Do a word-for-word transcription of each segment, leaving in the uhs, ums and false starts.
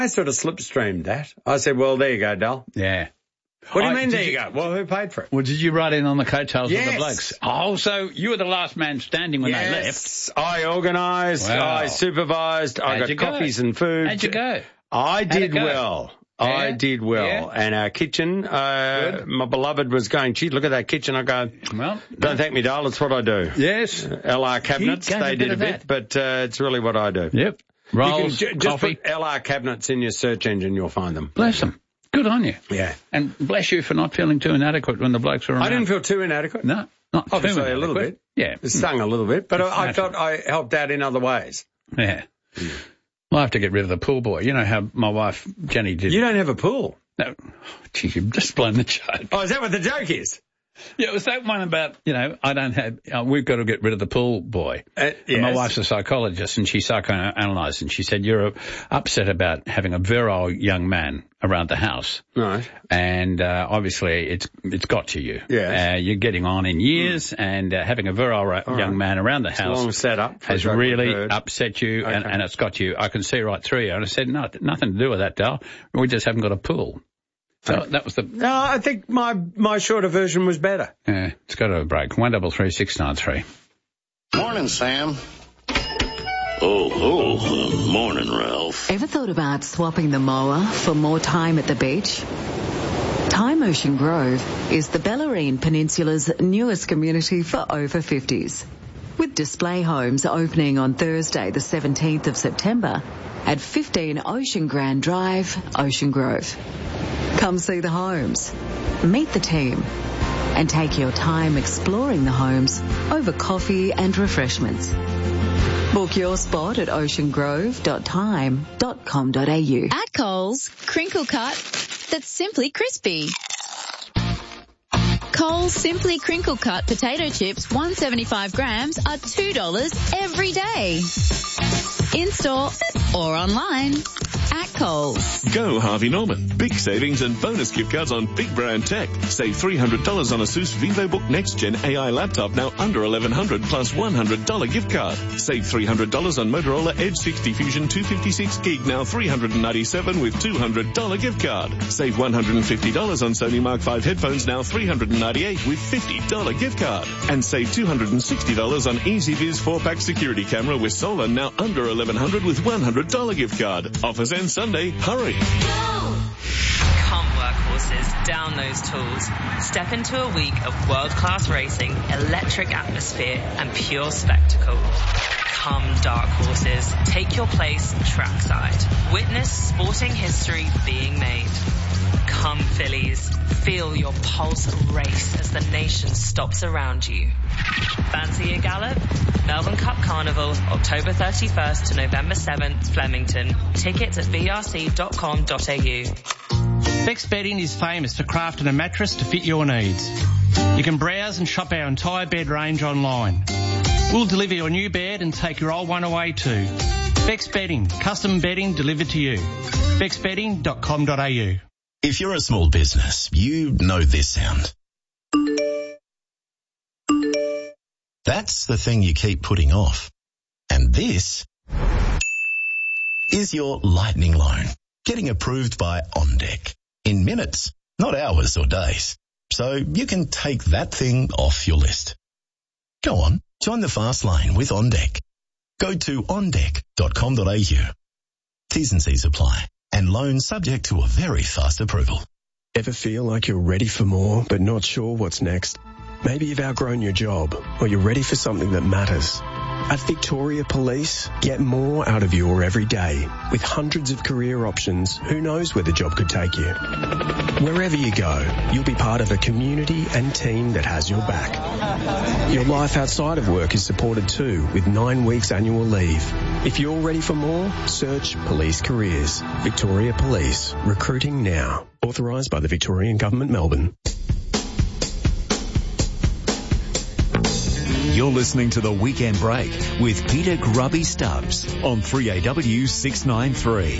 I sort of slipstreamed that. I said, well, there you go, Dal. Yeah. What do you I, mean, there you you, go? Well, who paid for it? Well, did you ride in on the coattails yes. of the blokes? Oh, so you were the last man standing when yes. they left? I organised, Wow. I supervised, I How'd got you go? coffees and food. How'd you go? I How'd it did go? well. Yeah? I did well. Yeah? And our kitchen, uh, Good. my beloved was going, gee, look at that kitchen. I go, Well, don't thank me, Dale, it's what I do. yes. L R cabinets, Gee, gave they a bit did a of bit, that. but uh, it's really what I do. Yep. You Rolls, can ju- just coffee. put L R cabinets in your search engine, you'll find them. Bless them. Good on you. Yeah. And bless you for not feeling too inadequate when the blokes were around. I didn't feel too inadequate. No, not too Obviously inadequate. a little bit. Yeah. It stung a little bit, but I, I Natural. felt I helped out in other ways. Yeah. Well, I have to get rid of the pool boy. You know how my wife, Jenny, did. You don't have a pool. No. Gee, you've just blown the joke. Oh, is that what the joke is? Yeah, it was that one about, you know, I don't have, uh, we've got to get rid of the pool boy. Uh, And my yes. wife's a psychologist and she psychoanalyzed and she said, you're uh, upset about having a virile young man around the house. Right. And, uh, obviously it's, it's got to you. Yes. Uh, you're getting on in years mm. and uh, having a virile ra- young right. man around the It's house long set up for has a joke really I've heard. upset you and, Okay. and it's got you. I can see right through you. And I said, no, nothing to do with that, Dal. We just haven't got a pool. So Okay. that was the... No, I think my, my shorter version was better. Yeah, let's go to a break. One double three six nine three. Morning, Sam. Oh, oh, uh, morning, Ralph. Ever thought about swapping the mower for more time at the beach? Time Ocean Grove is the Bellarine Peninsula's newest community for over fifties. With display homes opening on Thursday, the seventeenth of September at fifteen Ocean Grand Drive, Ocean Grove. Come see the homes, meet the team, and take your time exploring the homes over coffee and refreshments. Book your spot at ocean grove dot time dot com dot a u. At Coles, crinkle cut that's simply crispy. Coles Simply Crinkle Cut potato chips, one hundred seventy-five grams, are two dollars every day. In-store or online at Coles. Go Harvey Norman. Big savings and bonus gift cards on big brand tech. Save three hundred dollars on Asus VivoBook Next Gen A I laptop, now under eleven hundred dollars plus one hundred dollars gift card. Save three hundred dollars on Motorola Edge sixty Fusion two fifty-six gig, now three hundred ninety-seven dollars with two hundred dollars gift card. Save one hundred fifty dollars on Sony Mark five headphones, now three hundred ninety-eight dollars with fifty dollars gift card. And save two hundred sixty dollars on EasyViz four pack security camera with solar, now under eleven hundred dollars with one hundred dollars gift card. Offers end Sunday. Hurry. Come workhorses, down those tools. Step into a week of world-class racing, electric atmosphere, and pure spectacle. Come dark horses, take your place trackside. Witness sporting history being made. Come fillies, feel your pulse race as the nation stops around you. Fancy a gallop? Melbourne Cup Carnival, October thirty-first to November seventh, Flemington. Tickets at v r c dot com dot a u. Bex Bedding is famous for crafting a mattress to fit your needs. You can browse and shop our entire bed range online. We'll deliver your new bed and take your old one away too. Bex Bedding, custom bedding delivered to you. bex bedding dot com dot a u. If you're a small business, you know this sound. That's the thing you keep putting off. And this is your lightning loan, getting approved by OnDeck in minutes, not hours or days. So you can take that thing off your list. Go on, join the fast lane with OnDeck. Go to on deck dot com dot a u. T's and C's apply, and loan subject to a very fast approval. Ever feel like you're ready for more but not sure what's next? Maybe you've outgrown your job, or you're ready for something that matters. At Victoria Police, get more out of your every day. With hundreds of career options, who knows where the job could take you? Wherever you go, you'll be part of a community and team that has your back. Your life outside of work is supported too, with nine weeks annual leave. If you're ready for more, search Police Careers. Victoria Police. Recruiting now. Authorised by the Victorian Government, Melbourne. You're listening to The Weekend Break with Peter Grubby Stubbs on three A W six ninety-three.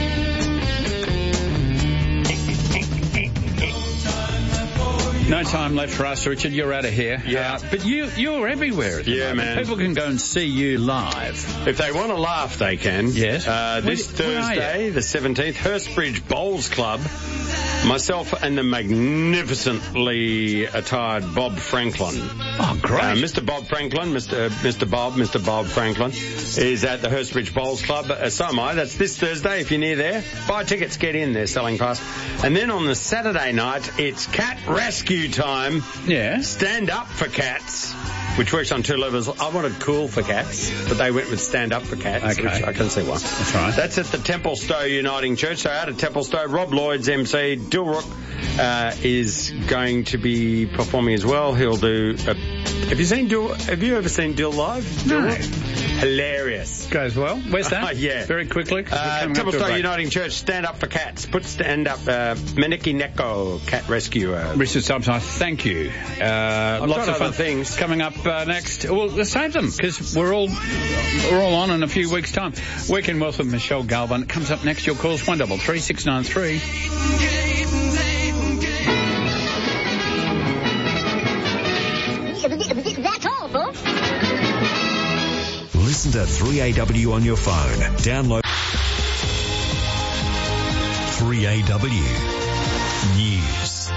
No time time left for us, Richard. You're out of here. Yeah. Uh, but you, you're everywhere. At the Yeah, moment. man. People can go and see you live. If they want to laugh, they can. Yes. Uh, this Where- where are Thursday, the seventeenth, Hurstbridge Bowls Club. Myself and the magnificently attired Bob Franklin. Oh, great. Uh, Mister Bob Franklin, Mister Mister Bob, Mister Bob Franklin is at the Hurstbridge Bowls Club. Uh, so am I. That's this Thursday if you're near there. Buy tickets, get in. They're selling fast. And then on the Saturday night, it's cat rescue time. Yeah. Stand up for cats, which works on two levels. I wanted cool for cats, but they went with stand up for cats, Okay. which I can see why. That's right. That's at the Templestowe Uniting Church. So out of Templestowe, Rob Lloyd's M C, Dilrook uh, is going to be performing as well. He'll do. A, have you seen Dil? Have you ever seen Dil live? No. Dilrook? Hilarious. Goes well. Where's that? Uh, yeah. Very quickly. 'cause we're Uh, coming up to a Templestowe break. Uniting Church, stand up for cats. Put stand up, uh, Meniki Neko, cat rescuer. Richard Stubbs, I thank you. Uh, lots got of fun other things. coming up uh, next. Well, let's save them because we're all we're all on in a few weeks' time. Weekend Wealth with Michelle Galvin comes up next. Your calls one double three six nine three. That's all, folks. Listen to three A W on your phone. Download three A W News.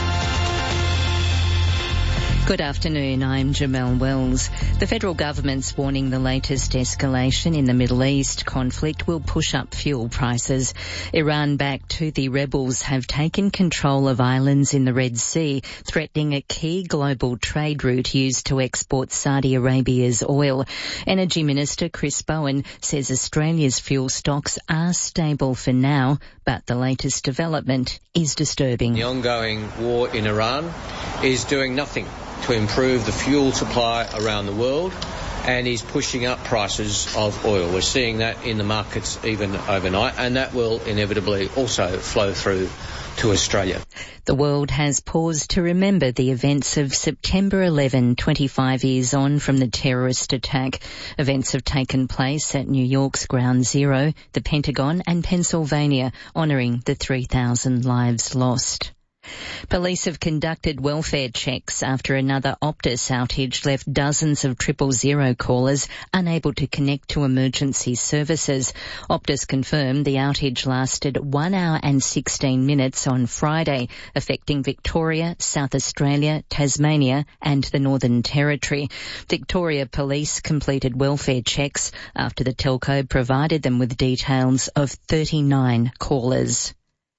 Good afternoon, I'm Jamelle Wells. The federal government's warning the latest escalation in the Middle East conflict will push up fuel prices. Iran-backed Houthi rebels have taken control of islands in the Red Sea, threatening a key global trade route used to export Saudi Arabia's oil. Energy Minister Chris Bowen says Australia's fuel stocks are stable for now, but the latest development is disturbing. The ongoing war in Iran is doing nothing to improve the fuel supply around the world and is pushing up prices of oil. We're seeing that in the markets even overnight, and that will inevitably also flow through to Australia. The world has paused to remember the events of September eleventh, twenty-five years on from the terrorist attack. Events have taken place at New York's Ground Zero, the Pentagon and Pennsylvania, honouring the three thousand lives lost. Police have conducted welfare checks after another Optus outage left dozens of triple zero callers unable to connect to emergency services. Optus confirmed the outage lasted one hour and sixteen minutes on Friday, affecting Victoria, South Australia, Tasmania and the Northern Territory. Victoria Police completed welfare checks after the telco provided them with details of thirty-nine callers.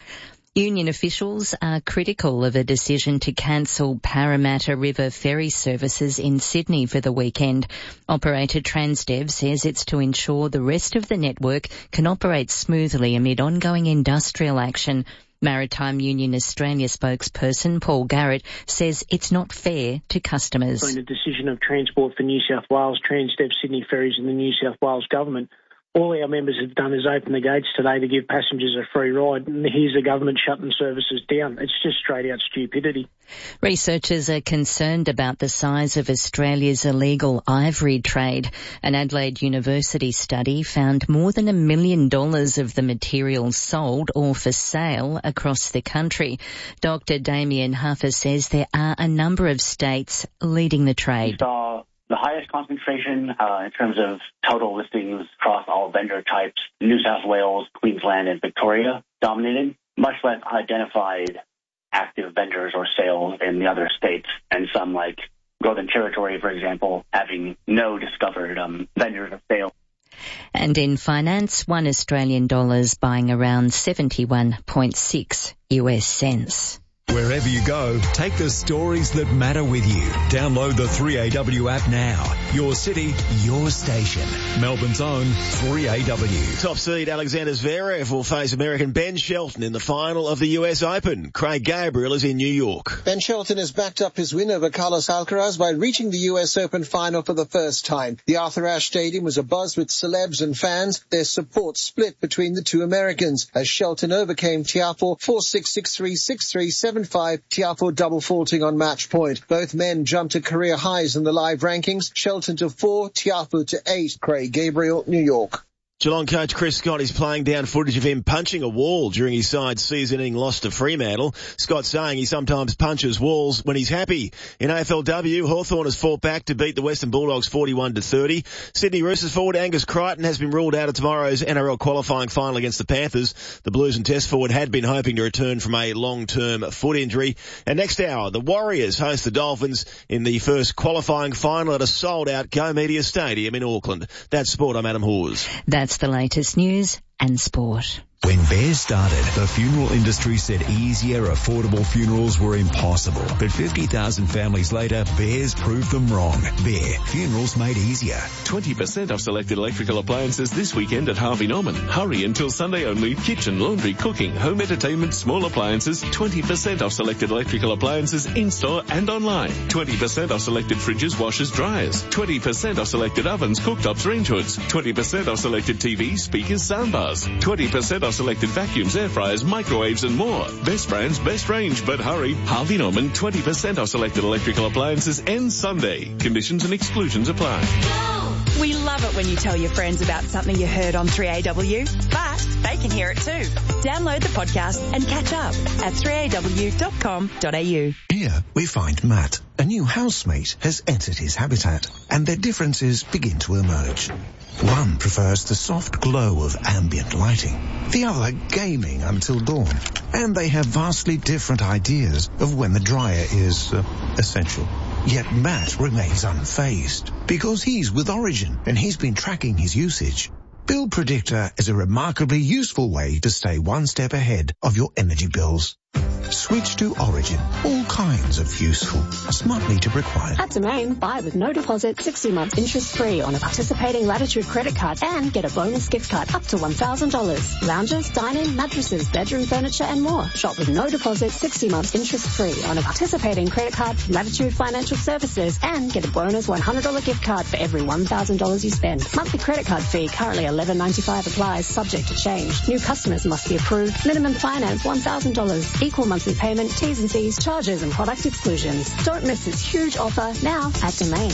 Union officials are critical of a decision to cancel Parramatta River ferry services in Sydney for the weekend. Operator Transdev says it's to ensure the rest of the network can operate smoothly amid ongoing industrial action. Maritime Union Australia spokesperson Paul Garrett says it's not fair to customers. Between the decision of Transport for New South Wales, Transdev Sydney Ferries and the New South Wales Government, all our members have done is open the gates today to give passengers a free ride, and here's the government shutting services down. It's just straight out stupidity. Researchers are concerned about the size of Australia's illegal ivory trade. An Adelaide University study found more than a million dollars of the material sold or for sale across the country. Doctor Damien Huffer says there are a number of states leading the trade. So the highest concentration uh, in terms of total listings across all vendor types, New South Wales, Queensland, and Victoria dominated, much less identified active vendors or sales in the other states, and some like Northern Territory, for example, having no discovered um, vendors of sale. And in finance, one Australian dollar's buying around seventy-one point six U S cents. Wherever you go, take the stories that matter with you. Download the three A W app now. Your city, your station. Melbourne's own three A W. Top seed Alexander Zverev will face American Ben Shelton in the final of the U S Open. Craig Gabriel is in New York. Ben Shelton has backed up his win over Carlos Alcaraz by reaching the U S Open final for the first time. The Arthur Ashe Stadium was abuzz with celebs and fans. Their support split between the two Americans as Shelton overcame Tiafoe four six, six three, six three, seven five, Tiafoe double faulting on match point. Both men jumped to career highs in the live rankings. Shelton to four, Tiafoe to eight. Craig Gabriel, New York. Geelong coach Chris Scott is playing down footage of him punching a wall during his side's season-ending loss to Fremantle. Scott saying he sometimes punches walls when he's happy. In A F L W, Hawthorn has fought back to beat the Western Bulldogs forty-one to thirty. Sydney Roosters forward Angus Crichton has been ruled out of tomorrow's N R L qualifying final against the Panthers. The Blues and Test forward had been hoping to return from a long-term foot injury. And next hour, the Warriors host the Dolphins in the first qualifying final at a sold-out Go Media Stadium in Auckland. That's Sport. I'm Adam Hawes. That's the latest news and sport. When Bears started, the funeral industry said easier, affordable funerals were impossible. But fifty thousand families later, Bears proved them wrong. Bear, funerals made easier. twenty percent off selected electrical appliances this weekend at Harvey Norman. Hurry until Sunday only. Kitchen, laundry, cooking, home entertainment, small appliances. twenty percent off selected electrical appliances in-store and online. twenty percent off selected fridges, washers, dryers. twenty percent off selected ovens, cooktops, range hoods. twenty percent off selected T Vs, speakers, soundbars. twenty percent off selected vacuums, air fryers, microwaves and more. Best brands, best range, but hurry. Harvey Norman, twenty percent off selected electrical appliances ends Sunday. Conditions and exclusions apply. We love it when you tell your friends about something you heard on three A W, but they can hear it too. Download the podcast and catch up at three a w dot com dot a u. Here we find Matt. A new housemate has entered his habitat and their differences begin to emerge. One prefers the soft glow of ambient lighting, the other gaming until dawn, and they have vastly different ideas of when the dryer is uh, essential. Yet Matt remains unfazed because he's with Origin and he's been tracking his usage. Bill Predictor is a remarkably useful way to stay one step ahead of your energy bills. Switch to Origin. All kinds of useful, smart meter required. At Domain, buy with no deposit, sixty months interest free on a participating Latitude credit card and get a bonus gift card up to one thousand dollars. Lounges, dining, mattresses, bedroom furniture and more. Shop with no deposit, sixty months interest free on a participating credit card from Latitude Financial Services and get a bonus one hundred dollars gift card for every one thousand dollars you spend. Monthly credit card fee currently eleven ninety-five applies, subject to change. New customers must be approved. Minimum finance one thousand dollars. Equal monthly payment, T's and C's, charges and product exclusions. Don't miss this huge offer now at Domain.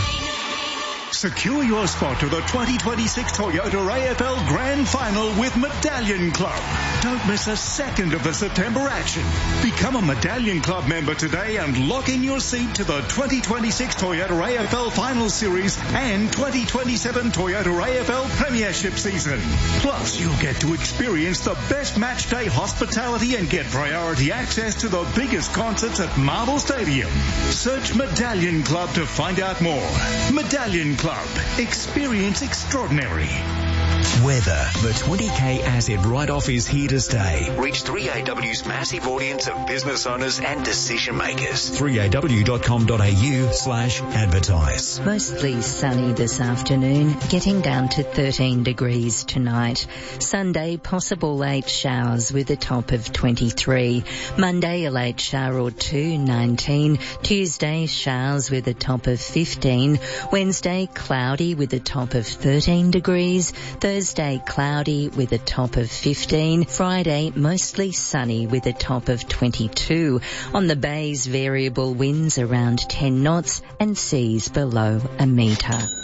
Secure your spot to the twenty twenty-six Toyota A F L Grand Final with Medallion Club. Don't miss a second of the September action. Become a Medallion Club member today and lock in your seat to the twenty twenty-six Toyota A F L Final Series and twenty twenty-seven Toyota A F L Premiership season. Plus, you'll get to experience the best match day hospitality and get priority access to the biggest concerts at Marvel Stadium. Search Medallion Club to find out more. Medallion Club. Experience extraordinary. Weather. The twenty K asset write-off is here to stay. Reach three A W's massive audience of business owners and decision makers. three a w dot com dot a u slash advertise. Mostly sunny this afternoon, getting down to thirteen degrees tonight. Sunday, possible late showers with a top of twenty-three. Monday, a late shower or two, nineteen. Tuesday, showers with a top of fifteen. Wednesday, cloudy with a top of thirteen degrees. Thursday, cloudy with a top of fifteen. Friday, mostly sunny with a top of twenty-two. On the bays, variable winds around ten knots and seas below a metre.